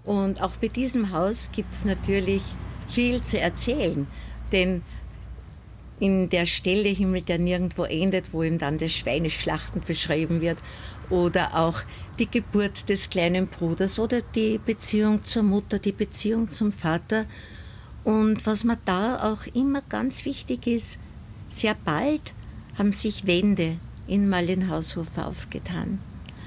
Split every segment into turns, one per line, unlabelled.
Und auch bei diesem Haus gibt es natürlich viel zu erzählen, denn in der Stelle Himmel, der nirgendwo endet, wo ihm dann das Schweineschlachten beschrieben wird, oder auch die Geburt des kleinen Bruders oder die Beziehung zur Mutter, die Beziehung zum Vater. Und was mir da auch immer ganz wichtig ist, sehr bald haben sich Wände in Marlenhaushofer aufgetan.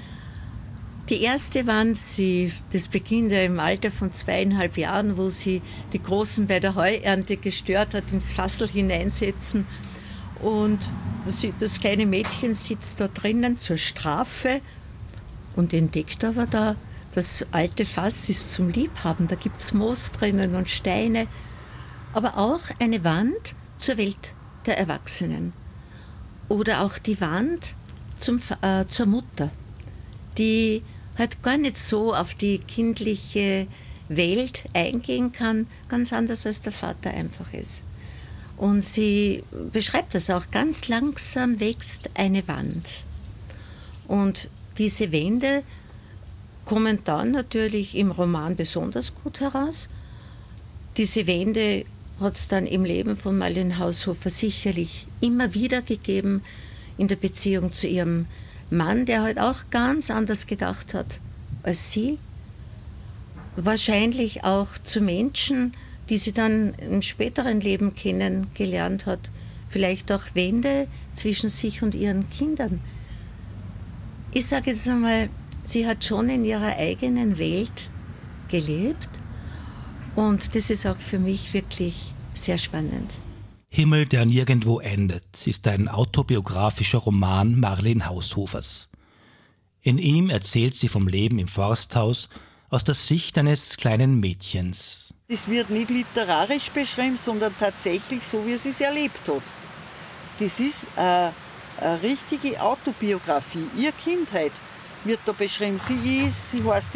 Die erste Wand, das beginnt ja im Alter von 2,5 Jahren, wo sie die Großen bei der Heuernte gestört hat, ins Fassel hineinsetzen. Und das kleine Mädchen sitzt da drinnen zur Strafe und entdeckt aber da, das alte Fass ist zum Liebhaben. Da gibt es Moos drinnen und Steine, aber auch eine Wand zur Welt der Erwachsenen. Oder auch die Wand zur Mutter, die halt gar nicht so auf die kindliche Welt eingehen kann, ganz anders als der Vater einfach ist. Und sie beschreibt das auch, ganz langsam wächst eine Wand. Und diese Wände kommen dann natürlich im Roman besonders gut heraus. Diese Wände hat es dann im Leben von Marlen Haushofer sicherlich immer wieder gegeben, in der Beziehung zu ihrem Mann, der halt auch ganz anders gedacht hat als sie. Wahrscheinlich auch zu Menschen, die sie dann im späteren Leben kennengelernt hat. Vielleicht auch Wände zwischen sich und ihren Kindern. Ich sage jetzt einmal, sie hat schon in ihrer eigenen Welt gelebt. Und das ist auch für mich wirklich sehr spannend.
Himmel, der nirgendwo endet, ist ein autobiografischer Roman Marlen Haushofers. In ihm erzählt sie vom Leben im Forsthaus aus der Sicht eines kleinen Mädchens.
Das wird nicht literarisch beschrieben, sondern tatsächlich so, wie sie es erlebt hat. Das ist eine richtige Autobiografie. Ihre Kindheit wird da beschrieben. Sie heißt